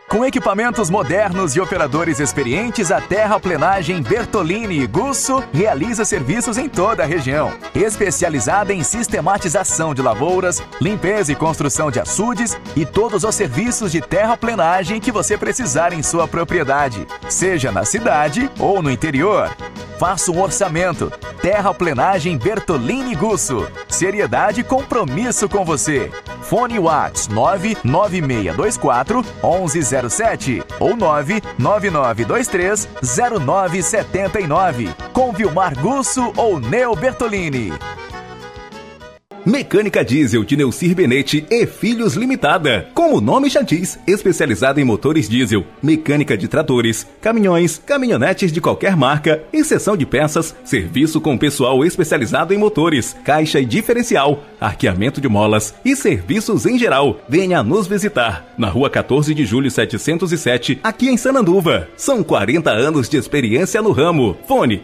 Com equipamentos modernos e operadores experientes, a Terraplenagem Bertolini Gusso realiza serviços em toda a região. Especializada em sistematização de lavouras, limpeza e construção de açudes e todos os serviços de terraplenagem que você precisar em sua propriedade, seja na cidade ou no interior. Faça um orçamento. Terraplenagem Bertolini Gusso. Seriedade e compromisso com você. Fone WhatsApp 99624 1107 ou 99923 0979. Com Vilmar Gusso ou Neo Bertolini. Mecânica Diesel de Neucir Benete e Filhos Limitada. Como o nome já diz, especializada em motores diesel, mecânica de tratores, caminhões, caminhonetes de qualquer marca, exceção de peças, serviço com pessoal especializado em motores, caixa e diferencial, arqueamento de molas e serviços em geral. Venha nos visitar na Rua 14 de Julho 707, aqui em Sananduva. São 40 anos de experiência no ramo. Fone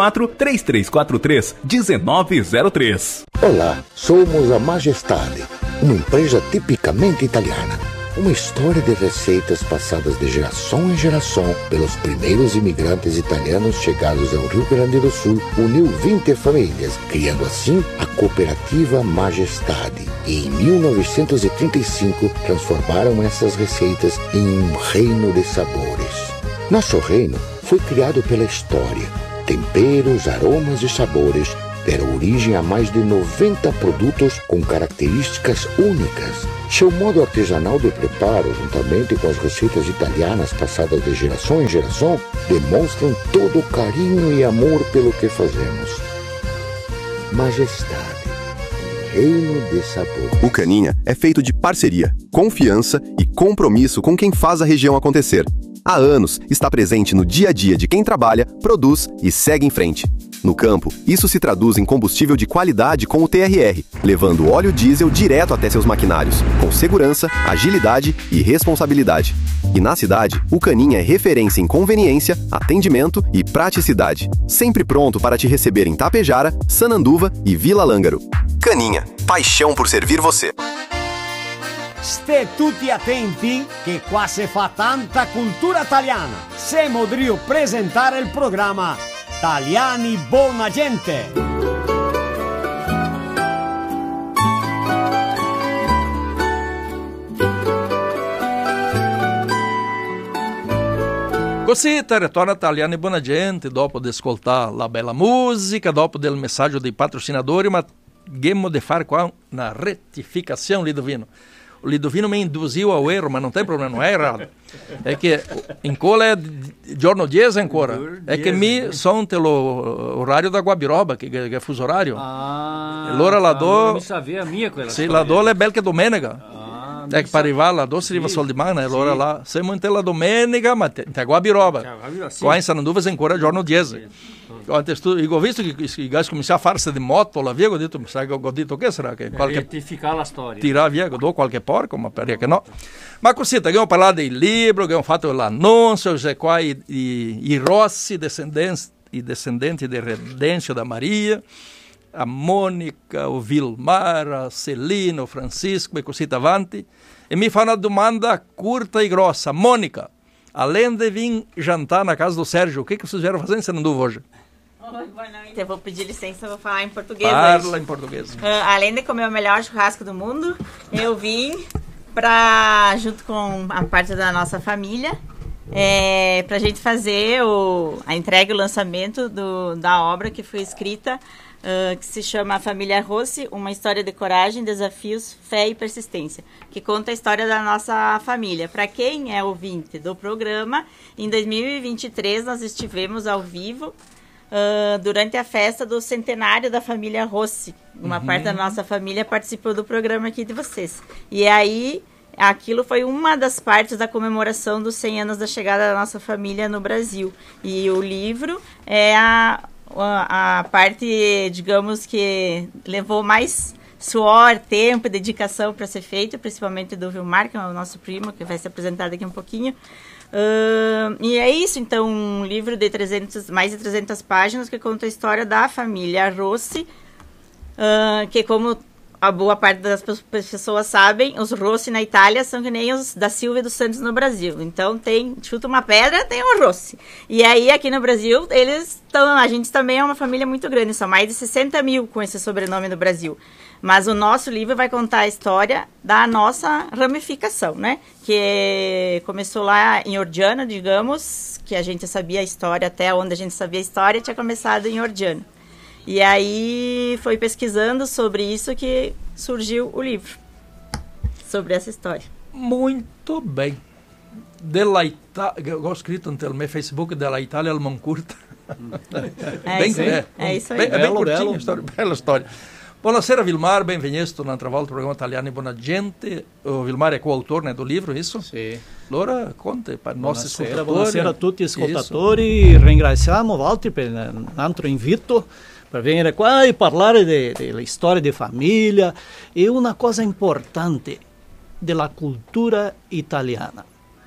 54-3343-1903. Olá, somos a Majestade, uma empresa tipicamente italiana. Uma história de receitas passadas de geração em geração pelos primeiros imigrantes italianos chegados ao Rio Grande do Sul, uniu 20 famílias, criando assim a cooperativa Majestade. E em 1935 transformaram essas receitas em um reino de sabores. Nosso reino foi criado pela história. Temperos, aromas e sabores deram origem a mais de 90 produtos com características únicas. Seu modo artesanal de preparo, juntamente com as receitas italianas passadas de geração em geração, demonstram todo o carinho e amor pelo que fazemos. Majestade, um reino de sabor. O Caninha é feito de parceria, confiança e compromisso com quem faz a região acontecer. Há anos está presente no dia a dia de quem trabalha, produz e segue em frente. No campo, isso se traduz em combustível de qualidade com o TRR, levando óleo diesel direto até seus maquinários, com segurança, agilidade e responsabilidade. E na cidade, o Caninha é referência em conveniência, atendimento e praticidade. Sempre pronto para te receber em Tapejara, Sananduva e Vila Lângaro. Caninha, paixão por servir você. Ste tutti attenti che qua se fa tanta cultura italiana. Siamo Drio presentare il programma Italiani Buona Gente. Così ritorna Italiani Buona Gente, dopo di ascoltare la bella musica, dopo del messaggio dei patrocinatori, ma abbiamo di fare qua una rettificazione, Lidovino. O Lidovino mi induziu ao erro, mas não tem problema, não é errado. É que em cola é giorno 10 ancora. É que mi sono pelo horário da Guabiroba, que é fuso horário. Allora la do... Non sabia a mia quella Sì, la do è bel che domenica. É que para arrivare la do si arriva sol di mano, allora là siamo in la domenica, ma te Guabiroba. Qua in Sananduva è ancora giorno 10. Ho visto che i guys cominciano a farsi di moto la via, ho detto che sarà? Che qualche... rettificare la storia. Tirar via, do qualche porco, ma perché no? Ma così, abbiamo parlato dei libri, abbiamo fatto l'annuncio, c'è qua i Rossi, i descendenti del Redenzio da Maria, a Mônica, o Vilmar, a Celina, o Francisco e così avanti. E mi fa una domanda curta e grossa. Mônica, além de vir jantar na casa do Sérgio, o que vocês vieram fazer em Sananduva hoje? Oi, boa noite. Eu vou pedir licença, vou falar em português Parla hoje. em português. Além de comer o melhor churrasco do mundo, eu vim junto com a parte da nossa família, pra gente fazer a entrega e o lançamento da obra que foi escrita, que se chama A Família Rossi, uma história de coragem, desafios, fé e persistência, que conta a história da nossa família. Para quem é ouvinte do programa, em 2023 nós estivemos ao vivo durante a festa do centenário da família Rossi. Uma parte da nossa família participou do programa aqui de vocês. E aí, aquilo foi uma das partes da comemoração dos 100 anos da chegada da nossa família no Brasil. E o livro é a parte, digamos, que levou mais suor, tempo e dedicação para ser feito, principalmente do Vilmar, que é o nosso primo, que vai ser apresentado daqui um pouquinho. E é isso, então, um livro de mais de 300 páginas que conta a história da família Rossi, que como a boa parte das pessoas sabem, os Rossi na Itália são que nem os da Silva e dos Santos no Brasil. Então, chuta uma pedra, tem um Rossi. E aí, aqui no Brasil, a gente também é uma família muito grande, são mais de 60 mil com esse sobrenome no Brasil. Mas o nosso livro vai contar a história da nossa ramificação, né? Que começou lá em Orgiano, digamos, que a gente sabia a história, até onde a gente sabia a história, tinha começado em Orgiano. E aí foi pesquisando sobre isso que surgiu o livro, sobre essa história. Muito bem. Della Itália, eu gosto escrito no meu Facebook, Della Itália al Moncorta. É isso aí. Bem curtinho, história, bela história. Buonasera Vilmar, benvenuto un'altra volta al programma Italiani Buona Gente. O Vilmar è coautore do livro, isso? Sì. Allora, conte per i nostri ascoltatori. Buonasera a tutti gli ascoltatori. Ringraziamo Walter per l'altro invito per venire qua e parlare della storia di famiglia e una cosa importante della cultura italiana.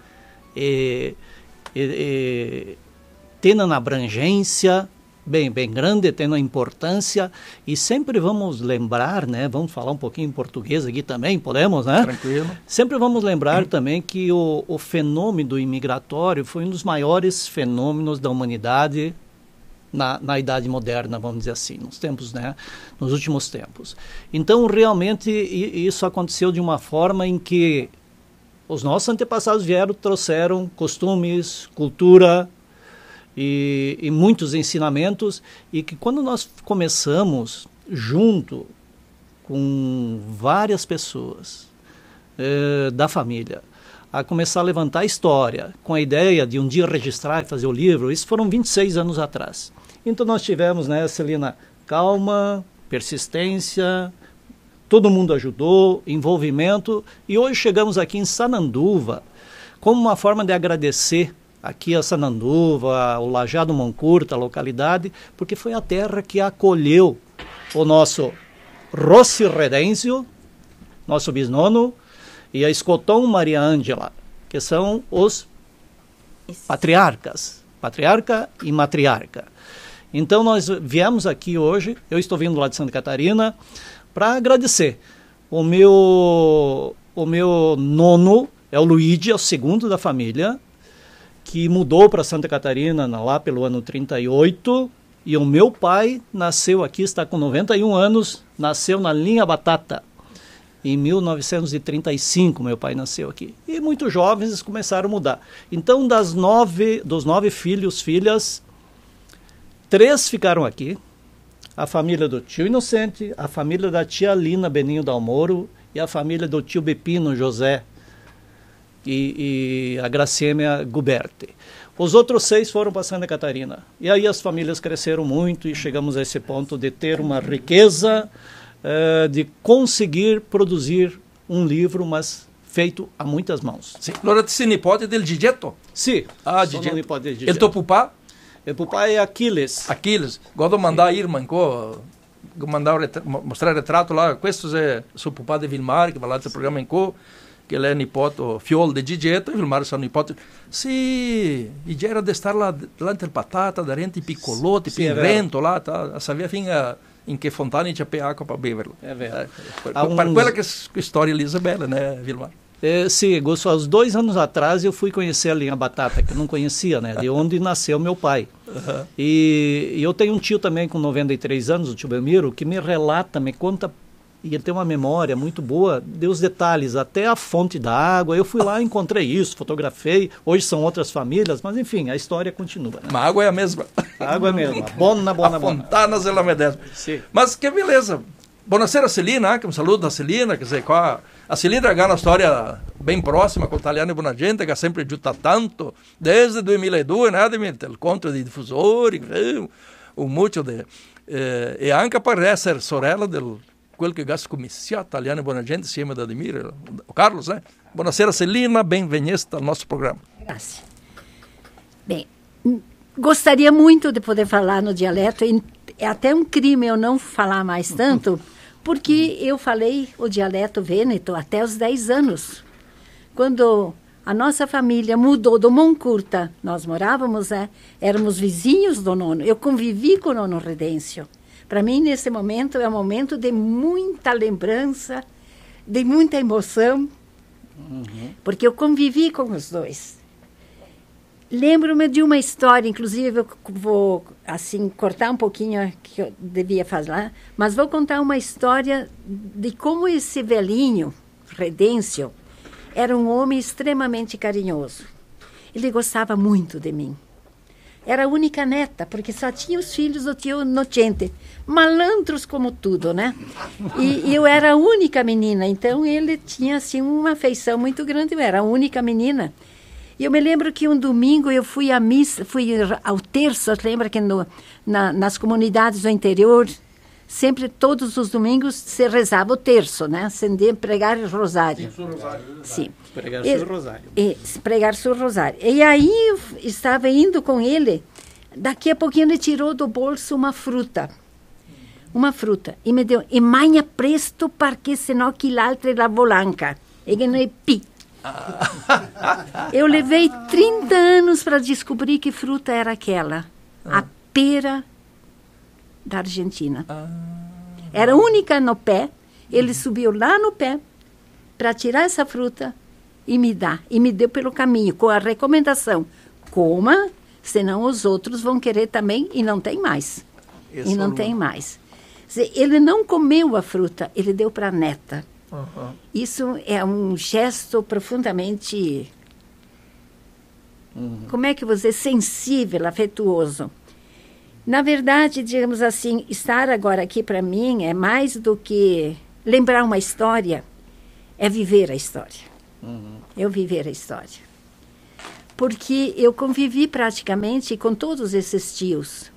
Tem uma abrangência bem grande, tem uma importância e sempre vamos lembrar, né? Vamos falar um pouquinho em português aqui também, podemos, né? Tranquilo. Sempre vamos lembrar também que o fenômeno imigratório foi um dos maiores fenômenos da humanidade na Idade Moderna, vamos dizer assim, nos últimos tempos. Então, realmente, isso aconteceu de uma forma em que os nossos antepassados trouxeram costumes, cultura e muitos ensinamentos, e que quando nós começamos, junto com várias pessoas da família, a começar a levantar a história, com a ideia de um dia registrar e fazer o livro, isso foram 26 anos atrás. Então nós tivemos, né, Celina, calma, persistência, todo mundo ajudou, envolvimento, e hoje chegamos aqui em Sananduva como uma forma de agradecer aqui a Sananduva, o Lajado Moncorta, a localidade, porque foi a terra que acolheu o nosso Rossi Redêncio, nosso bisnono, e a Escoton Maria Ângela, que são os patriarcas, patriarca e matriarca. Então nós viemos aqui hoje, eu estou vindo lá de Santa Catarina, para agradecer. O meu nono é o Luigi, é o segundo da família, que mudou para Santa Catarina lá pelo ano 38, e o meu pai nasceu aqui, está com 91 anos, nasceu na Linha Batata. Em 1935, meu pai nasceu aqui. E muitos jovens começaram a mudar. Então, dos 9 filhas, 3 ficaram aqui. A família do tio Inocente, a família da tia Lina Beninho Dalmoro e a família do tio Bepino José e a Gracêmia Guberti. Os outros 6 foram para Santa Catarina. E aí as famílias cresceram muito e chegamos a esse ponto de ter uma riqueza, de conseguir produzir um livro, mas feito a muitas mãos. Sì. Allora sei nipote del Gigetto? Sì, sono nipote del Gigetto. E il tuo papà? Il papà è Achilles. Achilles. Quando mandar Irma, mostrare il ritratto là, questo è suo papà di Vilmar, che va all'altro programma in co, che lei è nipote fiol di Gigetto, e Vilmar sono nipote. Sì, e già era di stare là davanti al patata, da renti piccolotti, sì, pinrento là, sapeva fino in che fontane c'è acqua per beverlo. È vero. Per quella che storia lì è bella, né, Vilmar? Sim, Gusso, há uns 2 anos atrás eu fui conhecer a Linha Batata, que eu não conhecia, né, de onde nasceu meu pai. Uhum. E eu tenho um tio também com 93 anos, o tio Belmiro, que me relata, me conta, e ele tem uma memória muito boa, deu os detalhes, até a fonte da água. Eu fui lá e encontrei isso, fotografei, hoje são outras famílias, mas enfim, a história continua. Né? Mas a água é a mesma. A água é a mesma, bona. A fontanas é a mesma. Sim. Mas que beleza. Buonasera Celina, que um saludo da Celina, quer dizer, a Celina é uma história bem próxima com o Italiani Buona Gente, che ha sempre aiutato tanto, desde 2002, né, il conto di diffusori, molto e anche per essere sorella del quel che gas commissia Italiani Buona Gente insieme ad Ademir, o Carlos, né? Buonasera Celina, benvenuta ao nosso programa. Grazie. Bem, gostaria muito de poder falar no dialeto, é até um crime eu não falar mais tanto, porque eu falei o dialeto vêneto até os 10 anos. Quando a nossa família mudou do Moncorta, nós morávamos, éramos vizinhos do nono. Eu convivi com o nono Redêncio, Para mim, nesse momento, é um momento de muita lembrança, de muita emoção, porque eu convivi com os dois. Lembro-me de uma história, inclusive eu vou assim cortar um pouquinho que eu devia falar, mas vou contar uma história de como esse velhinho, Redêncio, era um homem extremamente carinhoso. Ele gostava muito de mim. Era a única neta, porque só tinha os filhos do tio Nocente, malandros como tudo, né? E eu era a única menina, então ele tinha assim uma afeição muito grande, eu era a única menina. E eu me lembro que um domingo eu fui à missa, fui ao terço, lembra que nas comunidades do interior, sempre, todos os domingos, se rezava o terço, né? Acender, pregar o rosário. Sim. Pregar seu rosário. Pregar seu rosário. E aí eu estava indo com ele, daqui a pouquinho ele tirou do bolso uma fruta. E me deu, e manha presto, porque senão que l'altra la volanca. E ganhei pi. Eu levei 30 anos para descobrir que fruta era aquela. A pera da Argentina. Era única no pé. Ele subiu lá no pé para tirar essa fruta e me dar. E me deu pelo caminho, com a recomendação: coma, senão os outros vão querer também e não tem mais. E não tem mais. Ele não comeu a fruta, ele deu para a neta. Isso é um gesto profundamente, como é que você, sensível, afetuoso. Na verdade, digamos assim, estar agora aqui para mim é mais do que lembrar uma história, é viver a história. Eu viver a história. Porque eu convivi praticamente com todos esses tios.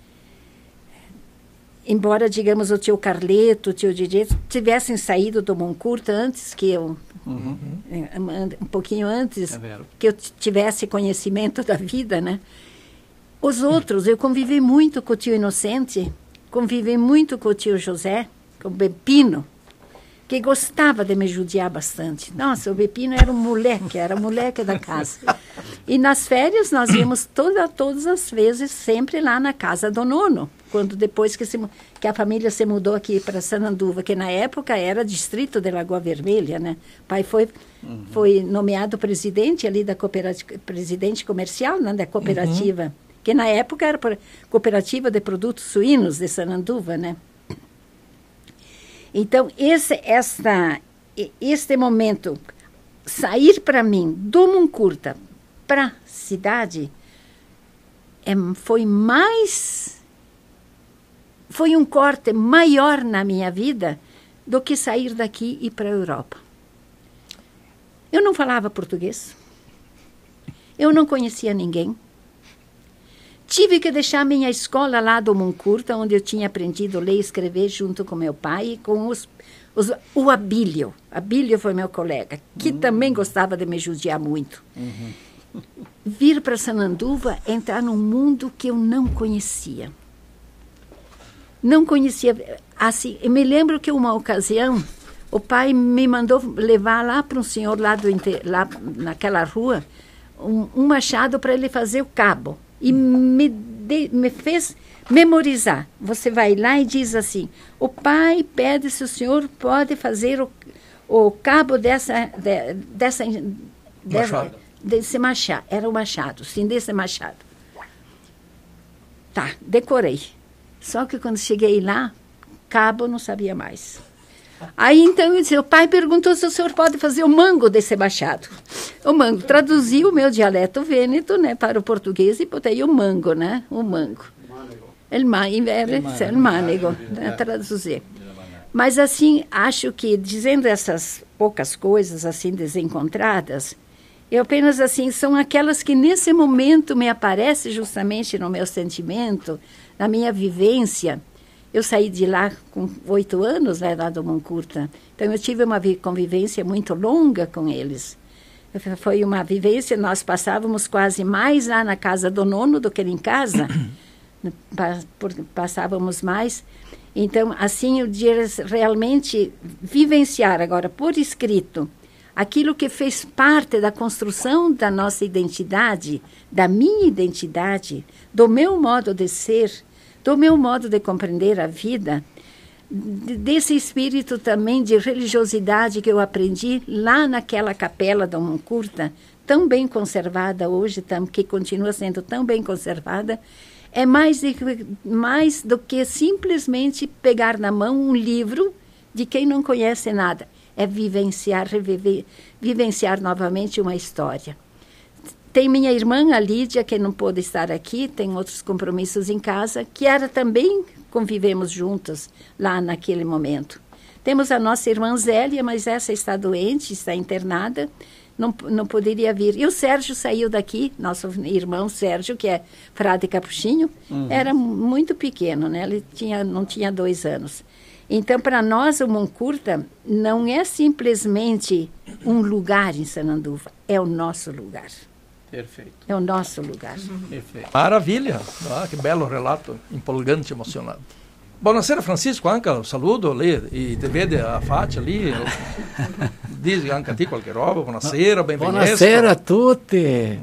Embora, digamos, o tio Carleto, o tio Didi tivessem saído do Moncurta antes que eu, um pouquinho antes, que eu tivesse conhecimento da vida, né? Os outros, eu convivi muito com o tio Inocente, convivi muito com o tio José, com o Bepino, que gostava de me judiar bastante. Nossa, o Bepino era o moleque da casa. E nas férias nós íamos todas as vezes, sempre lá na casa do Nono, quando depois que a família se mudou aqui para Sananduva, que na época era distrito de Lagoa Vermelha, né? O pai foi nomeado presidente ali da cooperativa, presidente comercial, né, da cooperativa, que na época era cooperativa de produtos suínos de Sananduva, né? Então, este momento, sair para mim do Moncurta para a cidade, foi um corte maior na minha vida do que sair daqui e ir para a Europa. Eu não falava português, eu não conhecia ninguém. Tive que deixar minha escola lá do Moncurta, onde eu tinha aprendido a ler e escrever junto com meu pai e com o Abílio. Abílio foi meu colega, que também gostava de me judiar muito. Vir para Sananduva, entrar num mundo que eu não conhecia. Não conhecia. Assim, eu me lembro que uma ocasião, o pai me mandou levar lá para um senhor lá naquela rua, um machado para ele fazer o cabo. E me fez memorizar. Você vai lá e diz assim: o pai pede se o senhor pode fazer o cabo desse machado. Era o machado, sim, desse machado. Tá, decorei. Só que quando cheguei lá, cabo não sabia mais. Aí então eu disse, o pai perguntou se o senhor pode fazer o mango desse machado. O mango, traduzi o meu dialeto vêneto, né, para o português e botei o mango, né, o mango. El manego, né, traduzir. Mas assim, acho que dizendo essas poucas coisas assim desencontradas, eu apenas assim, são aquelas que nesse momento me aparecem justamente no meu sentimento, na minha vivência. Eu saí de lá com 8 anos, né, lá do Moncurta. Então, eu tive uma convivência muito longa com eles. Foi uma vivência, nós passávamos quase mais lá na casa do Nono do que em casa. Passávamos mais. Então, assim, eu diria realmente vivenciar agora, por escrito, aquilo que fez parte da construção da nossa identidade, da minha identidade, do meu modo de ser, do meu modo de compreender a vida, desse espírito também de religiosidade que eu aprendi lá naquela capela da Muncurta, tão bem conservada hoje, que continua sendo tão bem conservada, é mais do que simplesmente pegar na mão um livro de quem não conhece nada. É vivenciar, vivenciar novamente uma história. Tem minha irmã, a Lídia, que não pôde estar aqui, tem outros compromissos em casa, que também convivemos juntos lá naquele momento. Temos a nossa irmã Zélia, mas essa está doente, está internada, não poderia vir. E o Sérgio saiu daqui, nosso irmão Sérgio, que é frade capuchinho, era muito pequeno, né? Ele não tinha 2 anos. Então, para nós, o Muncurta não é simplesmente um lugar em Sananduva, é o nosso lugar. Perfeito. É o nosso lugar. Perfeito. Maravilha. Que belo relato, empolgante, emocionado. Buonasera, Francisco, anche un saluto lì, ti vede a faccia lì, dici anche a te qualche roba, buonasera, benvenuto. Buonasera a tutti.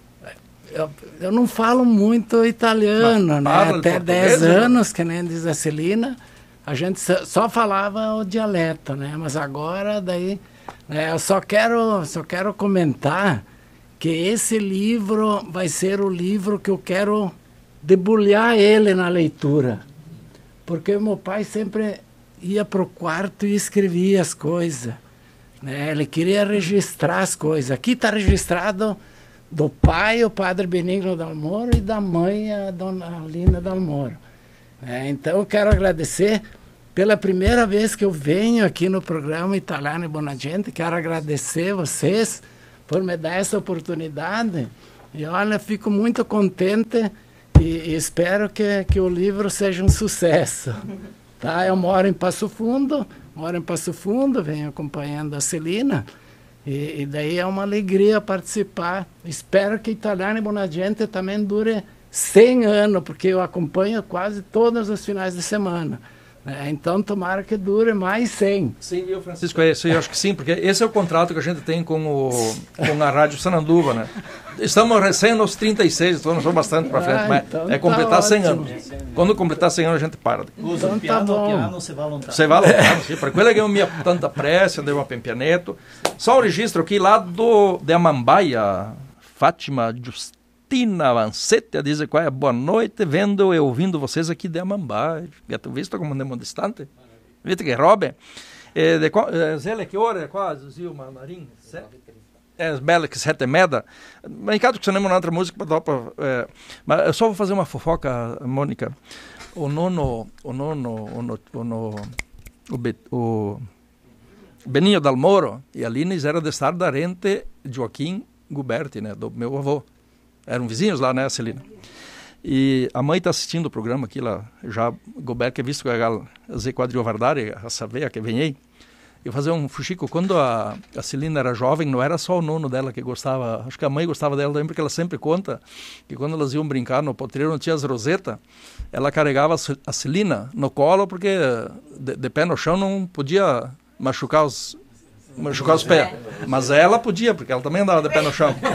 Eu não falo muito italiano, né? Até 10 anos, que nem diz a Celina, a gente só falava o dialeto, né? Mas agora, daí, né, eu só quero comentar que esse livro vai ser o livro que eu quero debulhar ele na leitura. Porque meu pai sempre ia para o quarto e escrevia as coisas. Né? Ele queria registrar as coisas. Aqui está registrado do pai, o padre Benigno Dalmoro, e da mãe, a dona Alina Dalmoro. Então, eu quero agradecer pela primeira vez que eu venho aqui no programa Italiano e Buona Gente. Quero agradecer vocês por me dar essa oportunidade. E olha, fico muito contente e espero que o livro seja um sucesso. Tá? Eu moro em Passo Fundo, venho acompanhando a Celina, e daí é uma alegria participar. Espero que Italiano e Buona Gente também dure 100 anos, porque eu acompanho quase todos os finais de semana. Então, tomara que dure mais 100. Sim, viu, Francisco? Eu acho que sim, porque esse é o contrato que a gente tem com a Rádio Sananduva, né? Estamos recém nos 36, então não somos bastante para frente, mas então é completar 100 anos. Quando completar 100 anos, a gente para. Então tá bom. Você vai lontano. Você vai lontano, sim. Para quello che non mi ha tanta pressa, andei a Pempianeto. Só um registro aqui lá de Amambaia, Fátima Justina Vanzetti diz qua boa noite, vendo e ouvindo vocês aqui de Amambaia. Avete visto come andiamo distante? Vedete che robe? Zele, che ore è qua, Zio Marin? É bela que 7h30. Mas em caso que você não outra música para dar mas eu só vou fazer uma fofoca, Mônica. O Benigno Dalmoro e a Lines era de estar da rente Joaquim Guberti, né, do meu avô. Eram vizinhos lá, né, Celina? E a mãe está assistindo o programa aqui lá, já Guberti é visto que a Zé Quadrio Vardari, a saber que vem aí. Eu fazer um fuxico, quando a Celina era jovem, não era só o nono dela que gostava, acho que a mãe gostava dela também, porque ela sempre conta que quando elas iam brincar no potreiro, não tinha as rosetas, ela carregava a Celina no colo, porque de pé no chão não podia machucar os pés, mas ela podia, porque ela também andava de pé no chão.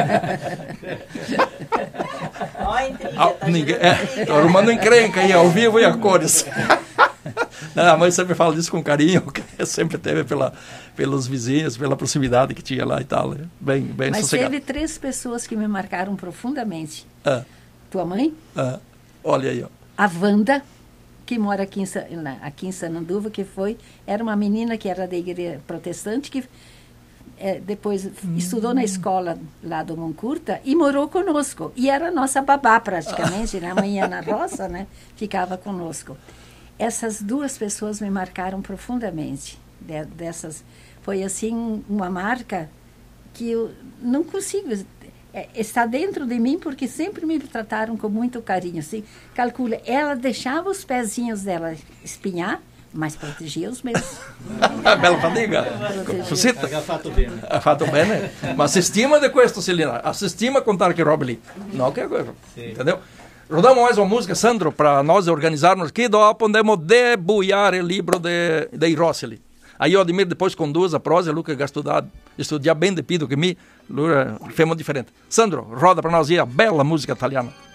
Estou arrumando encrenca aí, ao vivo e a cores. A mãe sempre fala disso com carinho, que sempre teve pelos vizinhos, pela proximidade que tinha lá e tal. Né? Bem Mas sossegado. Teve 3 pessoas que me marcaram profundamente. Tua mãe? Olha aí, ó. A Wanda, que mora aqui em Sananduva, era uma menina que era da igreja protestante, que depois estudou na escola lá do Muncurta e morou conosco. E era nossa babá praticamente, né? Amanhã na roça, né? Ficava conosco. Essas 2 pessoas me marcaram profundamente. Foi assim uma marca que eu não consigo. Está dentro de mim porque sempre me trataram com muito carinho. Assim, calcula, ela deixava os pezinhos dela espinhar, mas protegia os meus. Bella fatica. Ha fatto bene. Ma si stima di questo, Celina? Si stima contare che robe lì? No, che coisa. Entendeu? Rodamos mais uma música, Sandro, para nós organizarmos aqui, dopo podemos debulhar o livro de Rosseli. Aí eu admiro depois com 2 a prosa, Luca que estudar bem de pido que me, Luca, fez muito diferente. Sandro, roda para nós aí a bela música italiana.